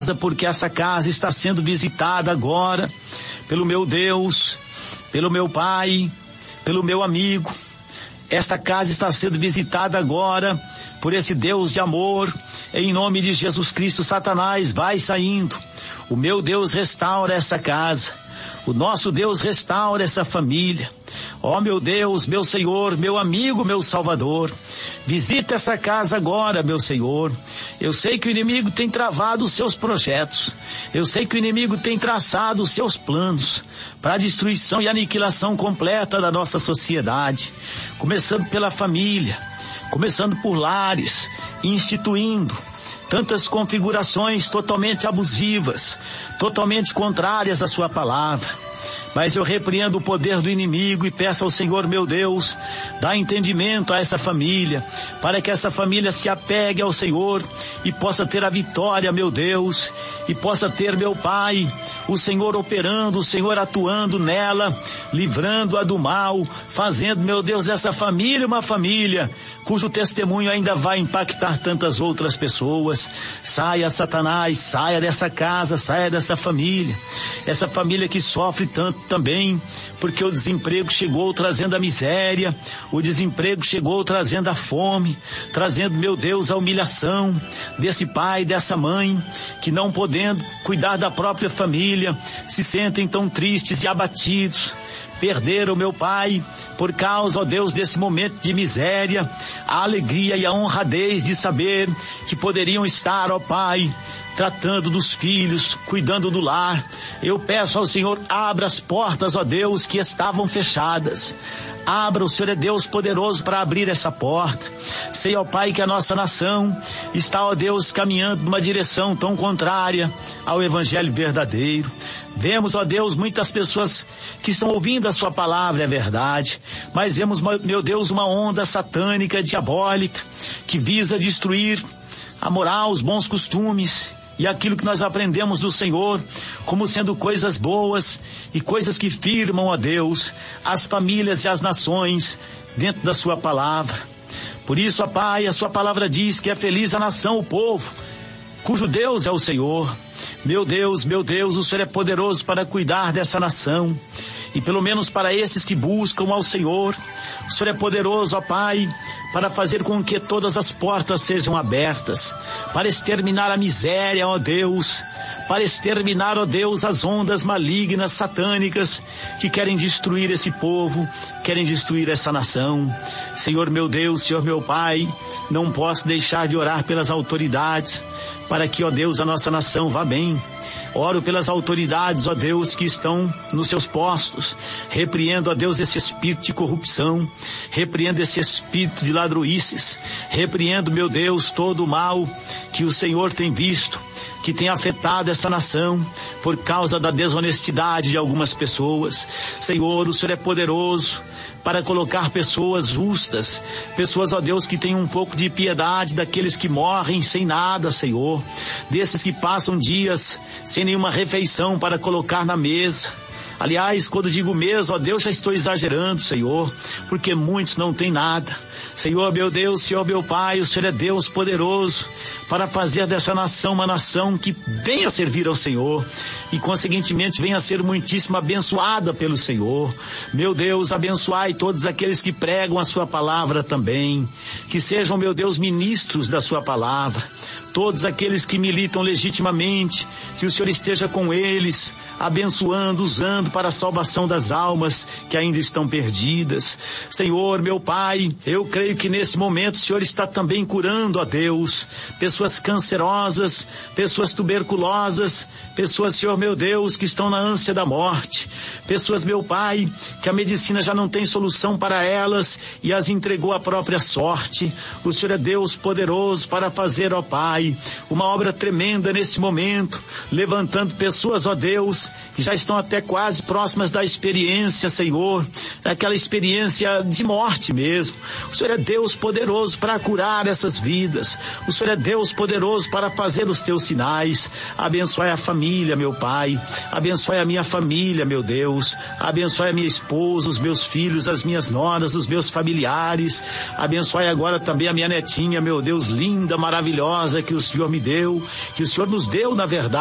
porque essa casa está sendo visitada agora pelo meu Deus, pelo meu Pai, pelo meu amigo. Esta casa está sendo visitada agora por esse Deus de amor. Em nome de Jesus Cristo, Satanás, vai saindo. O meu Deus restaura essa casa. O nosso Deus restaura essa família. Ó meu Deus, meu Senhor, meu amigo, meu Salvador, visita essa casa agora, meu Senhor. Eu sei que o inimigo tem travado os seus projetos. Eu sei que o inimigo tem traçado os seus planos para a destruição e aniquilação completa da nossa sociedade. Começando pela família, começando por lares, instituindo tantas configurações totalmente abusivas, totalmente contrárias à sua palavra. Mas eu repreendo o poder do inimigo e peço ao Senhor, meu Deus, dá entendimento a essa família, para que essa família se apegue ao Senhor e possa ter a vitória, meu Deus, e possa ter, meu Pai, o Senhor operando, o Senhor atuando nela, livrando-a do mal, fazendo, meu Deus, dessa família uma família cujo testemunho ainda vai impactar tantas outras pessoas. Saia, Satanás, saia dessa casa, saia dessa família, essa família que sofre tanto também, porque o desemprego chegou trazendo a miséria, o desemprego chegou trazendo a fome, trazendo, meu Deus, a humilhação desse pai, dessa mãe, que não podendo cuidar da própria família, se sentem tão tristes e abatidos. Perderam, meu Pai, por causa, ó Deus, desse momento de miséria, a alegria e a honradez de saber que poderiam estar, ó Pai, tratando dos filhos, cuidando do lar. Eu peço ao Senhor, abra as portas, ó Deus, que estavam fechadas. Abra, o Senhor é Deus poderoso para abrir essa porta. Sei, ó Pai, que a nossa nação está, ó Deus, caminhando numa direção tão contrária ao Evangelho verdadeiro. Vemos, ó Deus, muitas pessoas que estão ouvindo a sua palavra, é verdade, mas vemos, meu Deus, uma onda satânica, diabólica, que visa destruir a moral, os bons costumes e aquilo que nós aprendemos do Senhor como sendo coisas boas e coisas que firmam, ó Deus, as famílias e as nações dentro da sua palavra. Por isso, ó Pai, a sua palavra diz que é feliz a nação, o povo, cujo Deus é o Senhor. Meu Deus, o Senhor é poderoso para cuidar dessa nação. E pelo menos para esses que buscam ao Senhor, o Senhor é poderoso, ó Pai, para fazer com que todas as portas sejam abertas, para exterminar a miséria, ó Deus, para exterminar, ó Deus, as ondas malignas, satânicas, que querem destruir esse povo, querem destruir essa nação. Senhor meu Deus, Senhor meu Pai, não posso deixar de orar pelas autoridades, para que, ó Deus, a nossa nação vá bem. Oro pelas autoridades, ó Deus, que estão nos seus postos. Repreendo, ó Deus, esse espírito de corrupção. Repreendo esse espírito de ladroices. Repreendo, meu Deus, todo o mal que o Senhor tem visto, que tem afetado essa nação por causa da desonestidade de algumas pessoas. Senhor, o Senhor é poderoso para colocar pessoas justas, pessoas, ó Deus, que têm um pouco de piedade daqueles que morrem sem nada, Senhor, desses que passam dias sem nenhuma refeição para colocar na mesa. Aliás, quando digo mesa, ó Deus, já estou exagerando, Senhor, porque muitos não têm nada. Senhor meu Deus, Senhor meu Pai, o Senhor é Deus poderoso para fazer dessa nação uma nação que venha servir ao Senhor e, consequentemente, venha ser muitíssimo abençoada pelo Senhor. Meu Deus, abençoai todos aqueles que pregam a sua palavra também, que sejam, meu Deus, ministros da sua palavra. Todos aqueles que militam legitimamente, que o Senhor esteja com eles, abençoando, usando para a salvação das almas que ainda estão perdidas. Senhor, meu Pai, eu creio que nesse momento o Senhor está também curando, ó Deus, pessoas cancerosas, pessoas tuberculosas, pessoas, Senhor meu Deus, que estão na ânsia da morte, pessoas, meu Pai, que a medicina já não tem solução para elas e as entregou à própria sorte. O Senhor é Deus poderoso para fazer, ó Pai, uma obra tremenda nesse momento, levantando pessoas, ó Deus, que já estão até quase mais próximas da experiência, Senhor, daquela experiência de morte mesmo. O Senhor é Deus poderoso para curar essas vidas. O Senhor é Deus poderoso para fazer os teus sinais. Abençoe a família, meu Pai. Abençoe a minha família, meu Deus. Abençoe a minha esposa, os meus filhos, as minhas noras, os meus familiares. Abençoe agora também a minha netinha, meu Deus, linda, maravilhosa, que o Senhor me deu, que o Senhor nos deu, na verdade.